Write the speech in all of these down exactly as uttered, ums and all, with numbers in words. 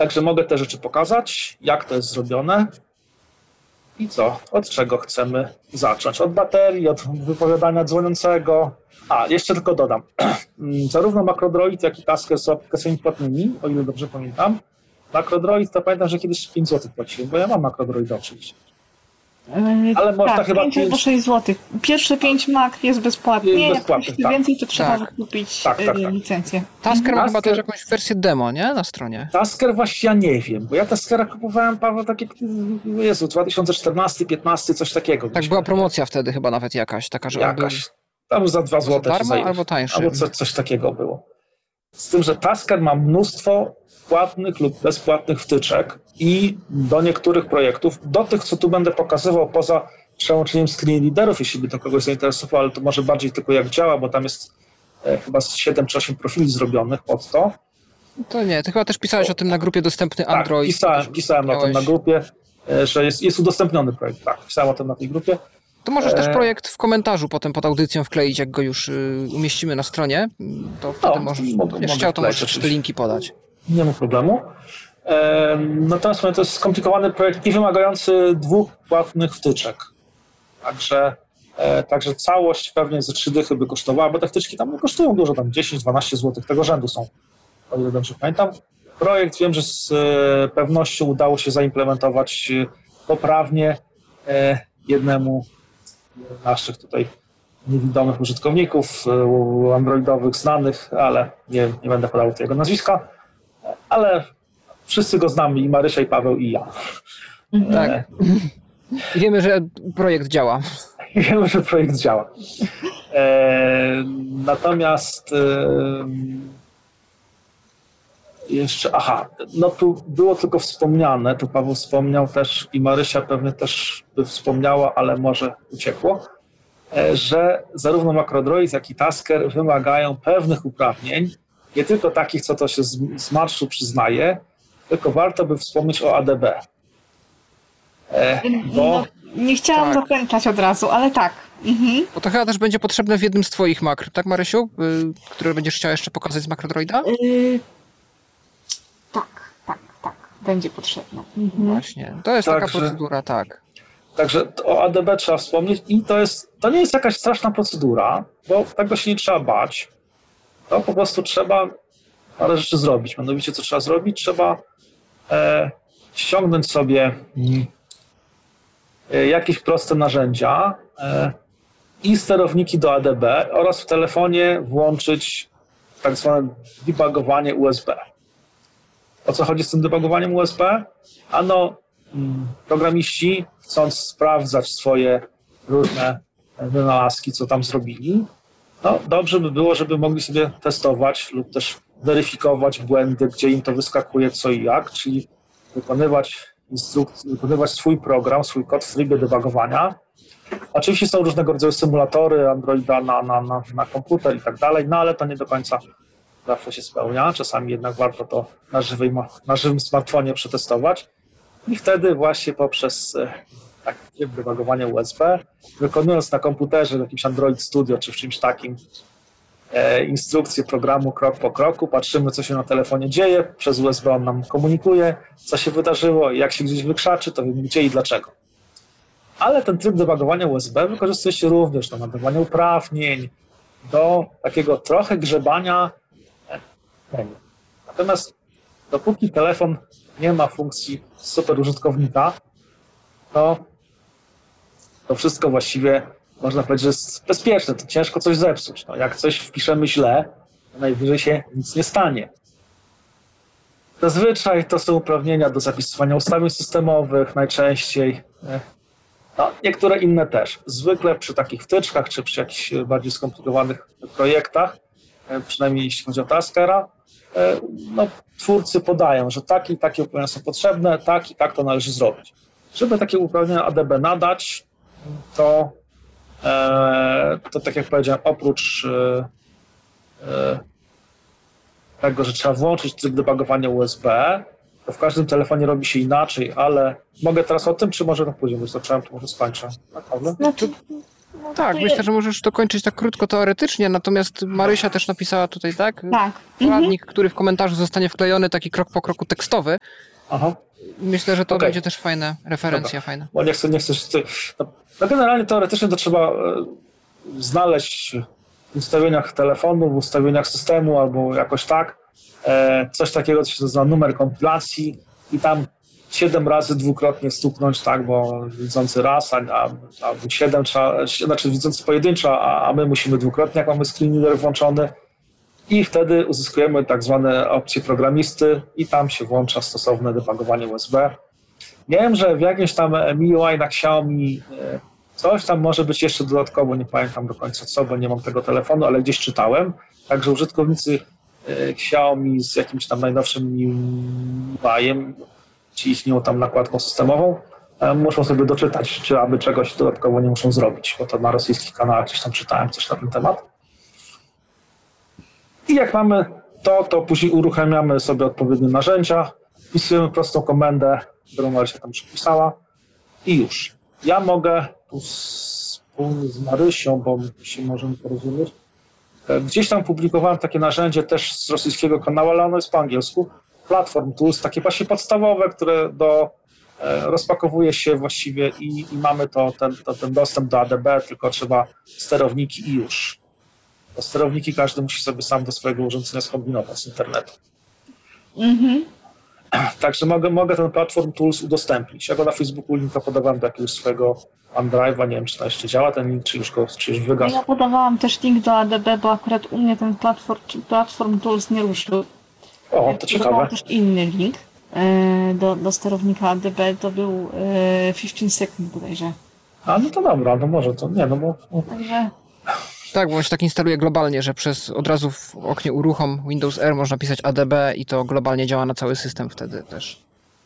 Także mogę te rzeczy pokazać, jak to jest zrobione i co, od czego chcemy zacząć. Od baterii, od wypowiadania dzwoniącego. A, jeszcze tylko dodam. Zarówno MacroDroid, jak i Tasker są aplikacjami płatnymi, o ile dobrze pamiętam. MacroDroid to pamiętam, że kiedyś pięć złotych płaciłem, bo ja mam MacroDroida oczywiście. Ale można tak, chyba pięć albo sześć złotych. Pierwsze pięć Mac jest bezpłatnie, jest bezpłatnie, jak tak. Więcej to trzeba tak. kupić tak, tak, tak. licencję. Tasker ma chyba też jakąś wersję demo, nie? Na stronie. Tasker właśnie ja nie wiem, bo ja Taskera kupowałem, Paweł, takie, Jezu, dwa tysiące czternasty, piętnasty, coś takiego. Tak, była promocja wtedy chyba nawet jakaś, taka, że jakaś. Był... Tam za dwa złote. Za darmo, albo tańszy. Albo coś, coś takiego było. Z tym, że Tasker ma mnóstwo płatnych lub bezpłatnych wtyczek i do niektórych projektów, do tych, co tu będę pokazywał poza przełączeniem screen readerów, jeśli by to kogoś zainteresowało, ale to może bardziej tylko jak działa, bo tam jest e, chyba siedem czy osiem profili zrobionych pod to. To nie, ty chyba też pisałeś o tym na grupie Dostępny Android. Tak, pisałem, pisałem miałeś... o tym na grupie, e, że jest, jest udostępniony projekt, tak, pisałem o tym na tej grupie. To możesz e... też projekt w komentarzu potem pod audycją wkleić, jak go już y, umieścimy na stronie, to wtedy no, możesz, mogę, jak chciał, to możesz te linki podać. Nie ma problemu. E, natomiast to jest skomplikowany projekt i wymagający dwóch płatnych wtyczek. Także, e, także całość pewnie ze trzy dychy by kosztowała, bo te wtyczki tam nie kosztują dużo, tam dziesięć dwanaście złotych tego rzędu są, o ile dobrze pamiętam. Projekt wiem, że z e, pewnością udało się zaimplementować e, poprawnie e, jednemu z naszych tutaj niewidomych użytkowników e, androidowych znanych, ale nie, nie będę podał tego nazwiska, ale wszyscy go znamy, i Marysia, i Paweł, i ja. Tak. E, I wiemy, że projekt działa. I wiemy, że projekt działa. E, natomiast e, jeszcze, aha, no tu było tylko wspomniane, tu Paweł wspomniał też i Marysia pewnie też by wspomniała, ale może uciekło, e, że zarówno MacroDroid, jak i Tasker wymagają pewnych uprawnień, nie tylko takich, co to się z, z marszu przyznaje, tylko warto by wspomnieć o A D B. E, bo... no, nie chciałam tak. zakręcać od razu, ale tak. Mhm. Bo to chyba też będzie potrzebne w jednym z twoich makr, tak Marysiu? Y, które będziesz chciała jeszcze pokazać z MacroDroida? Yy, tak, tak, tak. Będzie potrzebne. Mhm. Właśnie. To jest także, taka procedura, tak. Także o A D B trzeba wspomnieć i to jest, to nie jest jakaś straszna procedura, bo tego się nie trzeba bać. To po prostu trzeba parę rzeczy zrobić. Mianowicie, co trzeba zrobić? Trzeba e, ściągnąć sobie e, jakieś proste narzędzia e, i sterowniki do A D B oraz w telefonie włączyć tak zwane debugowanie U S B. O co chodzi z tym debugowaniem U S B? Ano, programiści, chcąc sprawdzać swoje różne wynalazki, co tam zrobili, no dobrze by było, żeby mogli sobie testować lub też weryfikować błędy, gdzie im to wyskakuje, co i jak, czyli wykonywać instrukcje, wykonywać swój program, swój kod w trybie debugowania. Oczywiście są różnego rodzaju symulatory Androida na, na, na, na komputer i tak dalej, no ale to nie do końca zawsze się spełnia. Czasami jednak warto to na, żywej, na żywym smartfonie przetestować. I wtedy właśnie poprzez takie debugowanie U S B, wykonując na komputerze w jakimś Android Studio czy w czymś takim e, instrukcję programu krok po kroku, patrzymy, co się na telefonie dzieje, przez U S B on nam komunikuje, co się wydarzyło, jak się gdzieś wykrzaczy, to wiemy gdzie i dlaczego. Ale ten tryb debugowania U S B wykorzystuje się również do nadawania uprawnień, do takiego trochę grzebania. Natomiast dopóki telefon nie ma funkcji super użytkownika, to, to wszystko właściwie można powiedzieć, że jest bezpieczne, to ciężko coś zepsuć. No, jak coś wpiszemy źle, to najwyżej się nic nie stanie. Zazwyczaj to są uprawnienia do zapisywania ustawień systemowych najczęściej. No, niektóre inne też. Zwykle przy takich wtyczkach, czy przy jakichś bardziej skomplikowanych projektach, przynajmniej jeśli chodzi o Taskera, no, twórcy podają, że takie i takie uprawnienia są potrzebne, tak i tak to należy zrobić. Żeby takie uprawnienia A D B nadać, to, e, to tak jak powiedziałem, oprócz e, e, tego, że trzeba włączyć tryb debugowania U S B, to w każdym telefonie robi się inaczej, ale mogę teraz o tym, czy może to później, bo zacząłem, to może skończę. Tak, znaczy, No tak, myślę, je... że możesz to kończyć tak krótko teoretycznie, natomiast Marysia też napisała tutaj, tak? Tak. Poradnik, mhm. który w komentarzu zostanie wklejony, taki krok po kroku tekstowy. Aha. Myślę, że to okay. będzie też fajna referencja. Dobra. Fajna. Bo nie chcę, nie chcę, no, no generalnie teoretycznie to trzeba e, znaleźć w ustawieniach telefonu, w ustawieniach systemu albo jakoś tak, e, coś takiego, co się nazywa numer kompilacji i tam siedem razy dwukrotnie stuknąć, tak, bo widzący raz, a, a, a siedem trzeba, znaczy widzący pojedynczo, a, a my musimy dwukrotnie, jak mamy screen reader włączony i wtedy uzyskujemy tak zwane opcje programisty i tam się włącza stosowne debugowanie U S B. Wiem, że w jakimś tam M I U I na Xiaomi coś tam może być jeszcze dodatkowo, nie pamiętam do końca co, bo nie mam tego telefonu, ale gdzieś czytałem, także użytkownicy Xiaomi z jakimś tam najnowszym M I U I-em czy istnieją tam nakładką systemową, muszą sobie doczytać, czy aby czegoś dodatkowo nie muszą zrobić, bo to na rosyjskich kanałach gdzieś tam czytałem coś na ten temat. I jak mamy to, to później uruchamiamy sobie odpowiednie narzędzia, wpisujemy prostą komendę, którą Marysia tam przypisała i już. Ja mogę tu wspólnie z Marysią, bo się możemy porozumieć, gdzieś tam publikowałem takie narzędzie też z rosyjskiego kanału, ale ono jest po angielsku, Platform Tools, takie właśnie podstawowe, które do, e, rozpakowuje się właściwie i, i mamy to, ten, to, ten dostęp do A D B, tylko trzeba sterowniki i już. Bo sterowniki każdy musi sobie sam do swojego urządzenia skombinować z internetu. Mm-hmm. Także mogę, mogę ten Platform Tools udostępnić. Ja go na Facebooku linka podawałem do jakiegoś swojego OneDrive'a, nie wiem, czy to jeszcze działa ten link, czy już, go, czy już wygasł. Ja podawałam też link do A D B, bo akurat u mnie ten Platform, Platform Tools nie ruszył. O, to ciekawe. też inny link do, do sterownika A D B, to był piętnaście sekund bodajże. A, no to dobra, no może to nie, no bo... Także... Tak, bo on się tak instaluje globalnie, że przez od razu w oknie uruchom Windows R można pisać A D B i to globalnie działa na cały system wtedy też.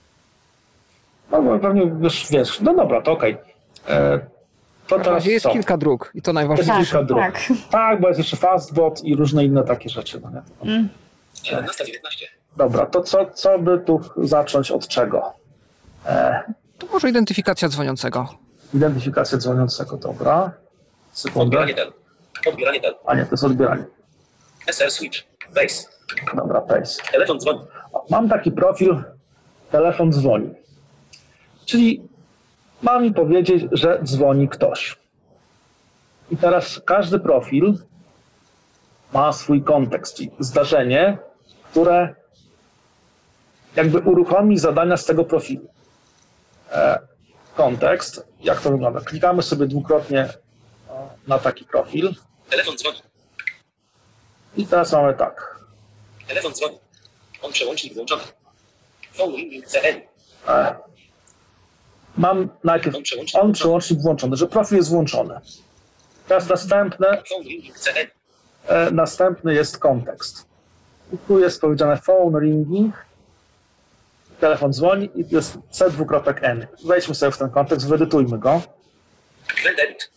No bo pewnie już wiesz, no dobra, to okej. Okay. To na razie jest to. kilka dróg i to najważniejsze. Jest kilka dróg. Tak. tak, bo jest jeszcze Fastbot i różne inne takie rzeczy. No nie? Mm. siedemnaście dziewiętnaście. Dobra, to co, co by tu zacząć od czego? E... To może identyfikacja dzwoniącego. Identyfikacja dzwoniącego, dobra. Sekundę. Odbieranie del. Odbieranie del. A nie, to jest odbieranie. S R switch. Base. Dobra, base. Telefon dzwoni. Mam taki profil, telefon dzwoni. Czyli ma mi powiedzieć, że dzwoni ktoś. I teraz każdy profil ma swój kontekst, czyli zdarzenie, które jakby uruchomi zadania z tego profilu. E, kontekst, jak to wygląda? Klikamy sobie dwukrotnie na taki profil. Telefon dzwoni. I teraz mamy tak. Telefon dzwoni. On przełącznik włączony. Phone ringing C N. E, mam najpierw on przełącznik, on przełącznik włączony, że profil jest włączony. Teraz następne. Phone ringing C N. E, następny jest kontekst. I tu jest powiedziane phone ringing, telefon dzwoni i jest C dwukropek N. Wejdźmy sobie w ten kontekst, wyedytujmy go. Edit.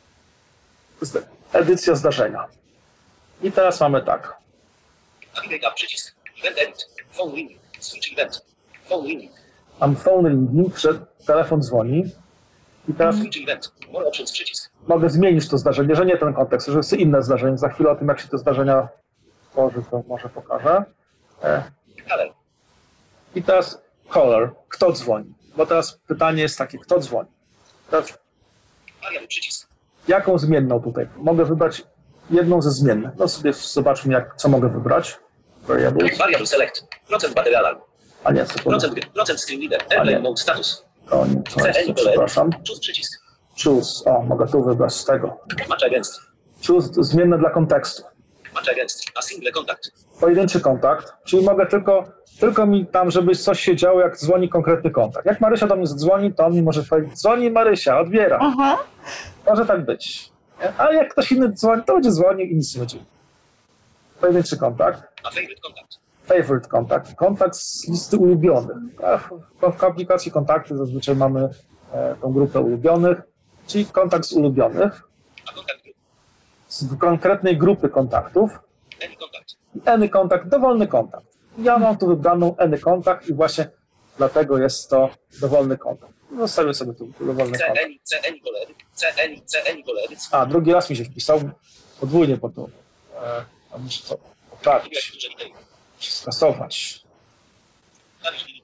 Edycja zdarzenia. I teraz mamy tak. Navigate przycisk. Event edit. Phone ringing. Switch event. Phone ringing. Mam phone ringing, że telefon dzwoni. I teraz Switch event. More options przycisk. Mogę zmienić to zdarzenie, że nie ten kontekst, że jest inne zdarzenie. Za chwilę o tym, jak się te zdarzenia tworzy, to może pokażę. E. I teraz caller. Kto dzwoni? Bo teraz pytanie jest takie, kto dzwoni? Teraz przycisk. Jaką zmienną tutaj? Mogę wybrać jedną ze zmiennych. No sobie zobaczmy, jak, co mogę wybrać. Variable. Variable select. Procent battery alarm. A nie, co procent, procent screen reader. Airplane mode status. To nie, to jest, przepraszam. Choose przycisk. Choose. O, mogę tu wybrać z tego. Match against. Choose zmienne dla kontekstu. Match against. A single contact. Pojedynczy kontakt. Czyli mogę tylko, tylko mi tam, żeby coś się działo, jak dzwoni konkretny kontakt. Jak Marysia do mnie zadzwoni, to on mi może powiedzieć, dzwoni Marysia, odbiera. Aha. Może tak być. A jak ktoś inny dzwoni, to będzie dzwonił i nic nie będzie. Pojedynczy kontakt. A favorite contact. Favorite kontakt. Kontakt z listy ulubionych. W aplikacji kontakty zazwyczaj mamy e, tą grupę ulubionych, czyli kontakt z ulubionych. A kontakt z konkretnej grupy kontaktów. Any kontakt. Any kontakt, dowolny kontakt. Ja mam tu wybraną any kontakt i właśnie dlatego jest to dowolny kontakt. Zostawię sobie tu dowolne kody. A, drugi raz mi się wpisał. Podwójnie po to. A muszę to poprawić. Skasować.